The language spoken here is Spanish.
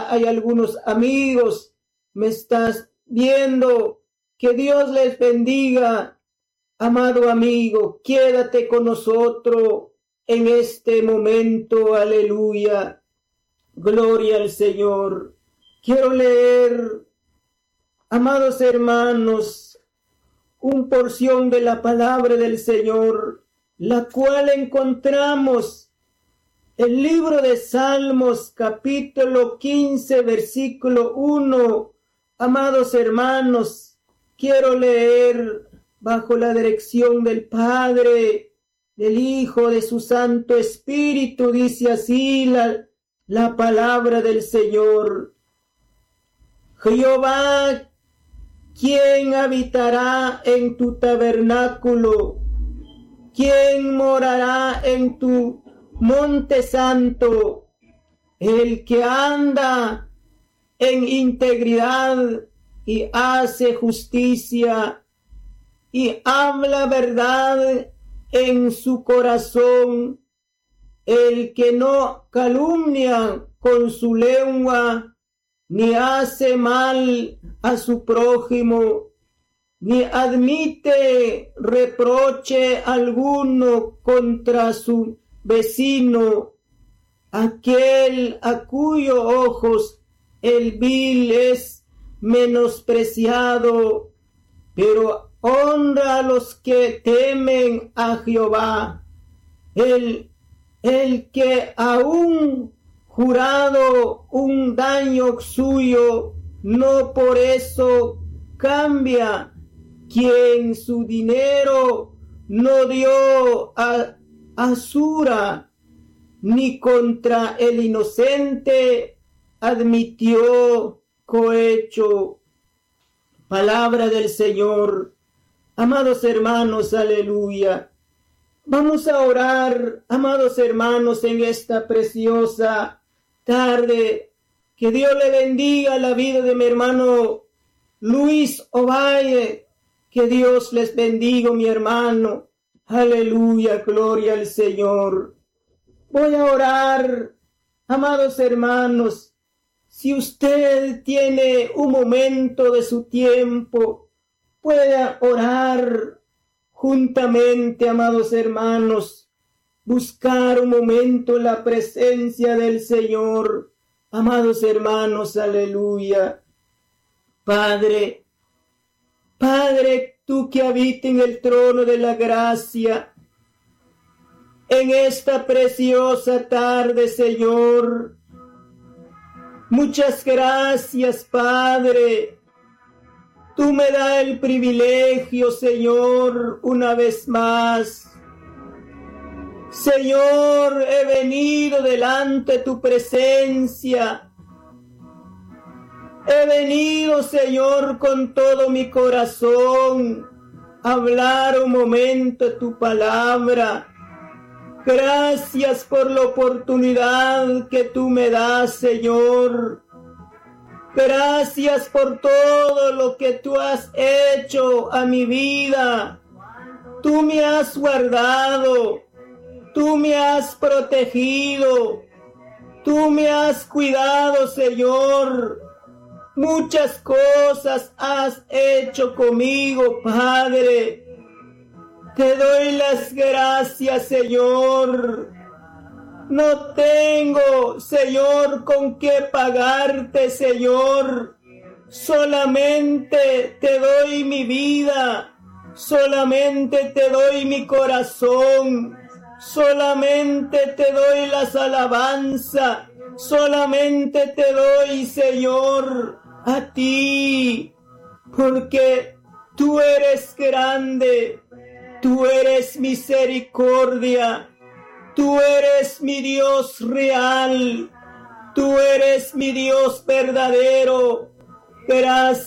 ya hay algunos amigos, me estás viendo. Que Dios les bendiga. Amado amigo, quédate con nosotros en este momento. Aleluya. Gloria al Señor. Quiero leer, amados hermanos, una porción de la palabra del Señor, la cual encontramos en el libro de Salmos, capítulo 15, versículo 1. Amados hermanos, quiero leer bajo la dirección del Padre, del Hijo, de su Santo Espíritu. Dice así la palabra del Señor. Jehová, ¿quién habitará en tu tabernáculo? ¿Quién morará en tu monte santo? El que anda en integridad y hace justicia y habla verdad en su corazón, el que no calumnia con su lengua, ni hace mal a su prójimo, ni admite reproche alguno contra su vecino, aquel a cuyos ojos el vil es menospreciado, pero honra a los que temen a Jehová. El que aún jurado un daño suyo, no por eso cambia, quien su dinero no dio a usura, ni contra el inocente admitió cohecho. Palabra del Señor. Amados hermanos, aleluya. Vamos a orar, amados hermanos, en esta preciosa tarde. Que Dios le bendiga la vida de mi hermano Luis Ovalle. Que Dios les bendiga, mi hermano. Aleluya, gloria al Señor. Voy a orar, amados hermanos. Si usted tiene un momento de su tiempo, puede orar juntamente, amados hermanos, buscar un momento en la presencia del Señor. Amados hermanos, aleluya. Padre, tú que habitas en el trono de la gracia, en esta preciosa tarde, Señor, muchas gracias, Padre. Tú me das el privilegio, Señor, una vez más. Señor, he venido delante de tu presencia. He venido, Señor, con todo mi corazón, a hablar un momento de tu palabra. Gracias por la oportunidad que tú me das, Señor. Gracias por todo lo que tú has hecho a mi vida. Tú me has guardado. Tú me has protegido. Tú me has cuidado, Señor. Muchas cosas has hecho conmigo, Padre. Te doy las gracias, Señor. No tengo, Señor, con qué pagarte, Señor. Solamente te doy mi vida. Solamente te doy mi corazón. Solamente te doy las alabanzas. Solamente te doy, Señor, a ti. Porque tú eres grande. Tú eres misericordia. Tú eres mi Dios real. Tú eres mi Dios verdadero. Gracias.